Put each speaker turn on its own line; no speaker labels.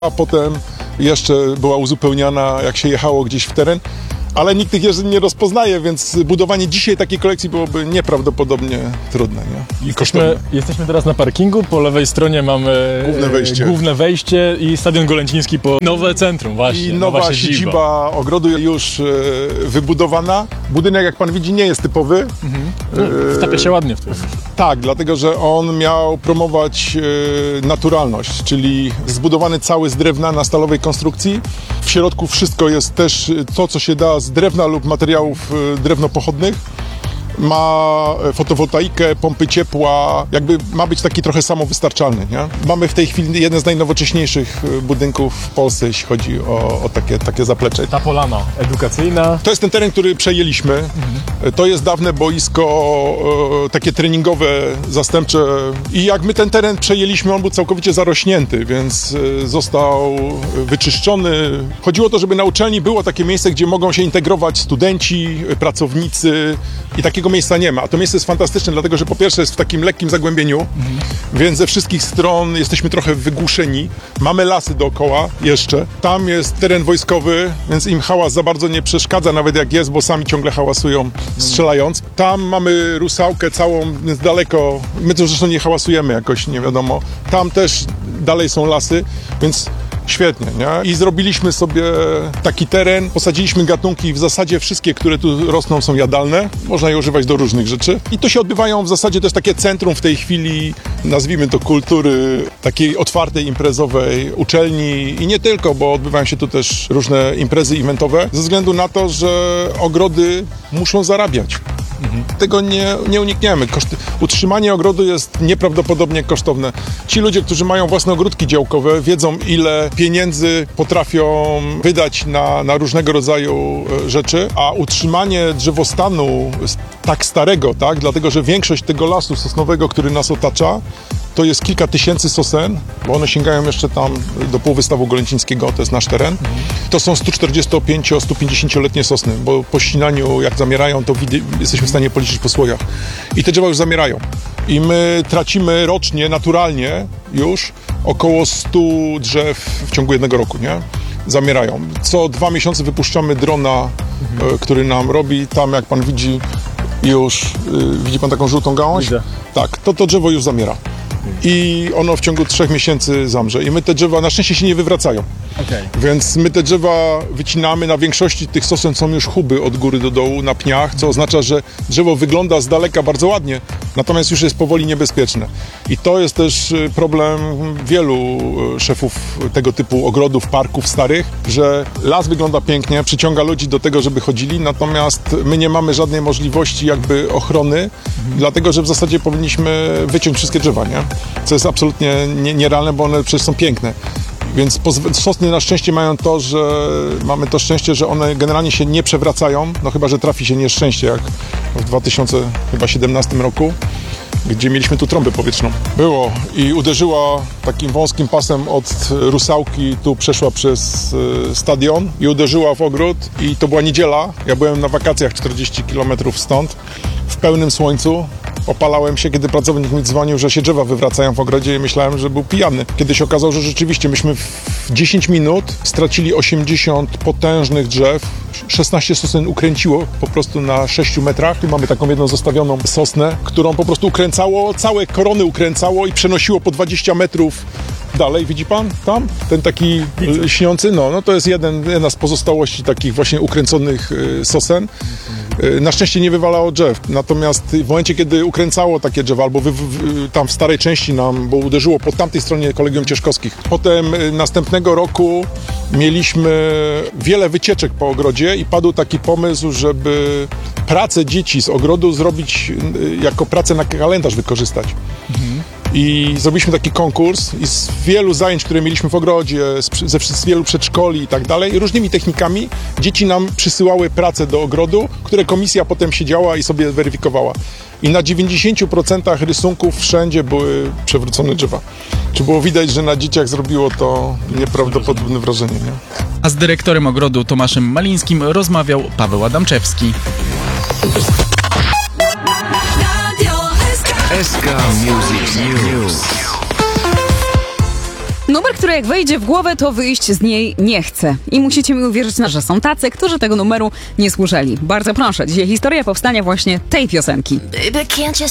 a potem jeszcze była uzupełniana, jak się jechało gdzieś w teren. Ale nikt tych jeżdżeń nie rozpoznaje, więc budowanie dzisiaj takiej kolekcji byłoby nieprawdopodobnie trudne, nie? I kosztowne.
Jesteśmy teraz na parkingu, po lewej stronie mamy główne wejście i Stadion Golęciński po nowe centrum właśnie.
I nowa siedziba ogrodu już wybudowana. Budynek, jak pan widzi, nie jest typowy.
Stawia się ładnie w tym.
Tak, dlatego że on miał promować naturalność, czyli zbudowany cały z drewna na stalowej konstrukcji. W środku wszystko jest też to, co się da z drewna lub materiałów drewnopochodnych. Ma fotowoltaikę, pompy ciepła, jakby ma być taki trochę samowystarczalny, nie? Mamy w tej chwili jeden z najnowocześniejszych budynków w Polsce, jeśli chodzi o takie zaplecze.
Ta polana edukacyjna.
To jest ten teren, który przejęliśmy. To jest dawne boisko takie treningowe, zastępcze i jak my ten teren przejęliśmy, on był całkowicie zarośnięty, więc został wyczyszczony. Chodziło o to, żeby na uczelni było takie miejsce, gdzie mogą się integrować studenci, pracownicy i takiego miejsca nie ma. A to miejsce jest fantastyczne, dlatego że po pierwsze jest w takim lekkim zagłębieniu, więc ze wszystkich stron jesteśmy trochę wygłuszeni. Mamy lasy dookoła jeszcze. Tam jest teren wojskowy, więc im hałas za bardzo nie przeszkadza, nawet jak jest, bo sami ciągle hałasują, strzelając. Tam mamy Rusałkę całą, więc daleko. My to zresztą nie hałasujemy jakoś, nie wiadomo. Tam też dalej są lasy, więc świetnie, nie? I zrobiliśmy sobie taki teren, posadziliśmy gatunki i w zasadzie wszystkie, które tu rosną, są jadalne. Można je używać do różnych rzeczy. I to się odbywają w zasadzie też takie centrum w tej chwili, nazwijmy to kultury, takiej otwartej, imprezowej uczelni i nie tylko, bo odbywają się tu też różne imprezy eventowe, ze względu na to, że ogrody muszą zarabiać. Tego nie unikniemy. Utrzymanie ogrodu jest nieprawdopodobnie kosztowne. Ci ludzie, którzy mają własne ogródki działkowe, wiedzą, ile pieniędzy potrafią wydać na różnego rodzaju rzeczy, a utrzymanie drzewostanu tak starego, tak, dlatego że większość tego lasu sosnowego, który nas otacza, to jest kilka tysięcy sosen, bo one sięgają jeszcze tam do połowy Stawu Golęcińskiego, to jest nasz teren. To są 145-150-letnie sosny, bo po ścinaniu, jak zamierają, to jesteśmy w stanie policzyć po słojach. I te drzewa już zamierają. I my tracimy rocznie, naturalnie już, około 100 drzew w ciągu jednego roku, nie? Zamierają. Co 2 miesiące wypuszczamy drona, który nam robi, tam jak pan widzi, już, widzi pan taką żółtą gałąź?
Widzę.
Tak, to drzewo już zamiera. I ono w ciągu 3 miesięcy zamrze. I my te drzewa na szczęście się nie wywracają.
Okay.
Więc my te drzewa wycinamy. Na większości tych sosen są już chuby od góry do dołu na pniach, co oznacza, że drzewo wygląda z daleka bardzo ładnie, natomiast już jest powoli niebezpieczne. I to jest też problem wielu szefów tego typu ogrodów, parków starych, że las wygląda pięknie, przyciąga ludzi do tego, żeby chodzili, natomiast my nie mamy żadnej możliwości jakby ochrony, dlatego że w zasadzie powinniśmy wyciąć wszystkie drzewa, nie? Co jest absolutnie nierealne, bo one przecież są piękne. Więc sosny na szczęście mają to, że mamy to szczęście, że one generalnie się nie przewracają, no chyba że trafi się nieszczęście, jak w 2017 roku, gdzie mieliśmy tu trąbę powietrzną. Było i uderzyła takim wąskim pasem od Rusałki, tu przeszła przez stadion i uderzyła w ogród i to była niedziela. Ja byłem na wakacjach 40 km stąd, w pełnym słońcu. Opalałem się, kiedy pracownik mi dzwonił, że się drzewa wywracają w ogrodzie i myślałem, że był pijany. Kiedy się okazało, że rzeczywiście myśmy w 10 minut stracili 80 potężnych drzew, 16 sosen ukręciło po prostu na 6 metrach. Tu mamy taką jedną zostawioną sosnę, którą po prostu ukręcało, całe korony ukręcało i przenosiło po 20 metrów dalej. Widzi pan tam? Ten taki lśniący? No to jest jedna z pozostałości takich właśnie ukręconych sosen. Na szczęście nie wywalało drzew, natomiast w momencie, kiedy ukręcało takie drzewa, albo tam w starej części nam, bo uderzyło po tamtej stronie Kolegium Cieszkowskich. Potem następnego roku mieliśmy wiele wycieczek po ogrodzie i padł taki pomysł, żeby pracę dzieci z ogrodu zrobić jako pracę na kalendarz wykorzystać. I zrobiliśmy taki konkurs i z wielu zajęć, które mieliśmy w ogrodzie, z wielu przedszkoli i tak dalej, różnymi technikami, dzieci nam przysyłały prace do ogrodu, które komisja potem siedziała i sobie weryfikowała. I na 90% rysunków wszędzie były przewrócone drzewa. Czy było widać, że na dzieciach zrobiło to nieprawdopodobne wrażenie, nie?
A z dyrektorem ogrodu Tomaszem Malińskim rozmawiał Paweł Adamczewski.
SK Music News. Numer, który jak wejdzie w głowę, to wyjść z niej nie chce. I musicie mi uwierzyć, że są tacy, którzy tego numeru nie słyszeli. Bardzo proszę, dzisiaj historia powstania właśnie tej piosenki.
Baby, can't you